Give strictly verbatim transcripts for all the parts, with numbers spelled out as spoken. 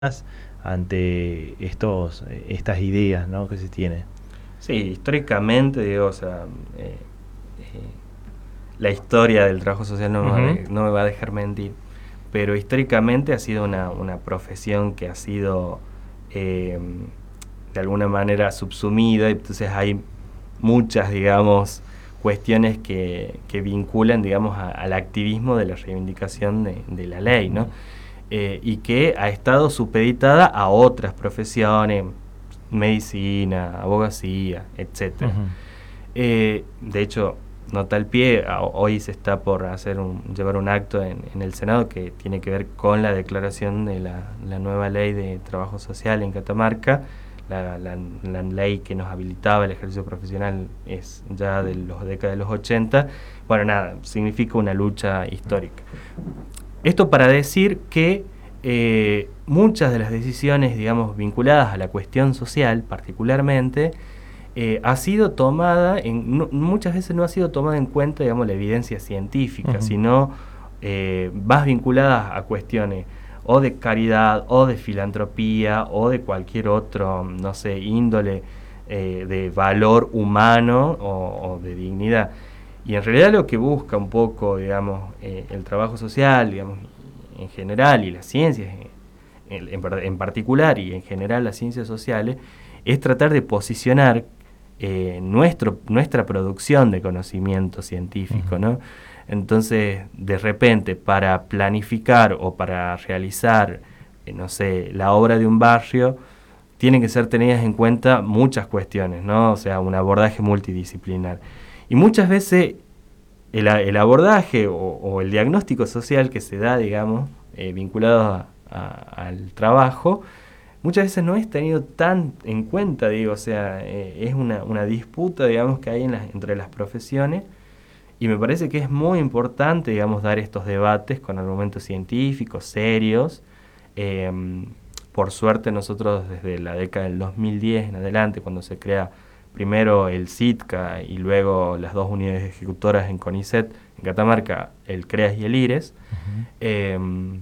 ante estos, estas ideas, ¿no?, que se tienen. Sí, históricamente, digo, o sea, eh, eh, la historia del trabajo social no, uh-huh. me va de, no me va a dejar mentir, pero históricamente ha sido una, una profesión que ha sido eh, de alguna manera subsumida, y entonces hay muchas, digamos, cuestiones que, que vinculan, digamos, a, al activismo de la reivindicación de, de la ley, ¿no? Eh, y que ha estado supeditada a otras profesiones, medicina, abogacía, etcétera. Uh-huh. Eh, de hecho, nota al pie, a, hoy se está por hacer un, llevar un acto en, en el Senado que tiene que ver con la declaración de la, la nueva ley de trabajo social en Catamarca. La, la, la ley que nos habilitaba el ejercicio profesional es ya de los décadas de los ochenta. Bueno, nada, significa una lucha histórica. Esto para decir que eh, muchas de las decisiones, digamos, vinculadas a la cuestión social particularmente, eh, ha sido tomada, en, no, muchas veces no ha sido tomada en cuenta, digamos, la evidencia científica, uh-huh. sino eh, más vinculadas a cuestiones o de caridad, o de filantropía, o de cualquier otro, no sé, índole eh, de valor humano o, o de dignidad. Y en realidad lo que busca un poco, digamos, eh, el trabajo social, digamos, en general, y las ciencias en, en, en particular, y en general las ciencias sociales, es tratar de posicionar eh, nuestro, nuestra producción de conocimiento científico, uh-huh. ¿no? Entonces, de repente, para planificar o para realizar, eh, no sé, la obra de un barrio, tienen que ser tenidas en cuenta muchas cuestiones, ¿no? O sea, un abordaje multidisciplinar. Y muchas veces el, el abordaje o, o el diagnóstico social que se da, digamos, eh, vinculado a, a, al trabajo, muchas veces no es tenido tan en cuenta, digo, o sea, eh, es una, una disputa, digamos, que hay en las, entre las profesiones, y me parece que es muy importante, digamos, dar estos debates con argumentos científicos, serios. Eh, por suerte nosotros desde la década del dos mil diez en adelante, cuando se crea primero el SITCA y luego las dos unidades ejecutoras en CONICET, en Catamarca, el CREAS y el IRES, uh-huh. eh,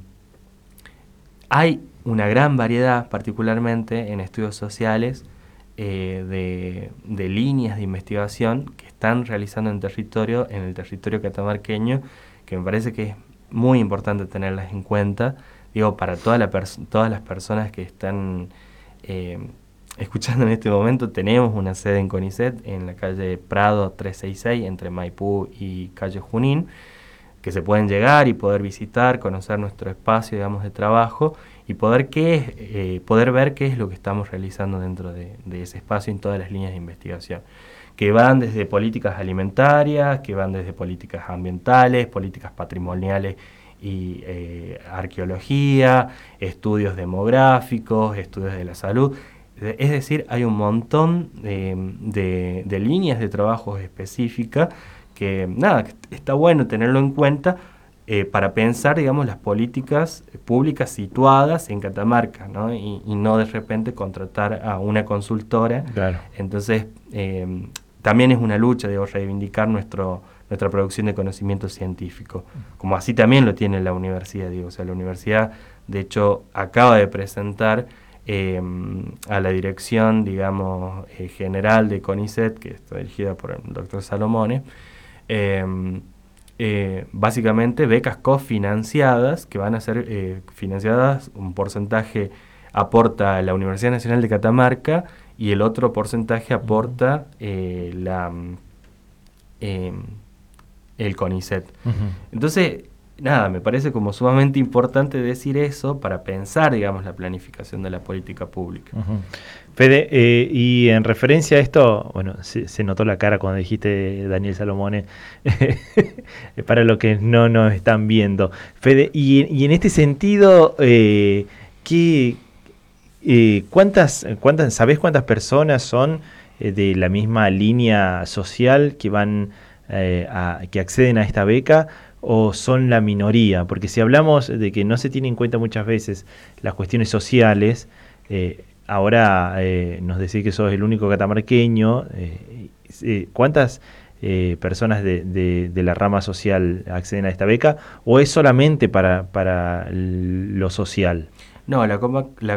hay una gran variedad, particularmente en estudios sociales, eh, de, de líneas de investigación que están realizando en territorio, en el territorio catamarqueño, que me parece que es muy importante tenerlas en cuenta, digo, para toda la pers- todas las personas que están eh, escuchando en este momento. Tenemos una sede en CONICET, en la calle Prado trescientos sesenta y seis, entre Maipú y calle Junín, que se pueden llegar y poder visitar, conocer nuestro espacio, digamos, de trabajo, y poder, qué, eh, poder ver qué es lo que estamos realizando dentro de, de ese espacio en todas las líneas de investigación, que van desde políticas alimentarias, que van desde políticas ambientales, políticas patrimoniales y eh, arqueología, estudios demográficos, estudios de la salud. Es decir, hay un montón de, de, de líneas de trabajo específicas que, nada, está bueno tenerlo en cuenta eh, para pensar, digamos, las políticas públicas situadas en Catamarca, ¿no? Y, y no de repente contratar a una consultora. Claro. Entonces, eh, también es una lucha, digo, reivindicar nuestro, nuestra producción de conocimiento científico, como así también lo tiene la universidad, digo, o sea, la universidad, de hecho, acaba de presentar Eh, a la dirección, digamos, eh, general de CONICET, que está dirigida por el doctor Salomone, eh, eh, básicamente becas cofinanciadas, que van a ser eh, financiadas, un porcentaje aporta la Universidad Nacional de Catamarca y el otro porcentaje aporta eh, la, eh, el CONICET. Uh-huh. Entonces, nada, me parece como sumamente importante decir eso para pensar, digamos, la planificación de la política pública. Uh-huh. Fede, eh, y en referencia a esto, bueno, se, se notó la cara cuando dijiste Daniel Salomone, para los que no nos están viendo. Fede, y, y en este sentido, eh, ¿qué, eh, cuántas, cuántas, ¿sabés cuántas personas son eh, de la misma línea social que van eh, a, que acceden a esta beca? ¿O son la minoría? Porque si hablamos de que no se tienen en cuenta muchas veces las cuestiones sociales, eh, ahora eh, nos decís que sos el único catamarqueño, eh, eh, ¿cuántas eh, personas de, de, de la rama social acceden a esta beca? ¿O es solamente para, para lo social? No, la,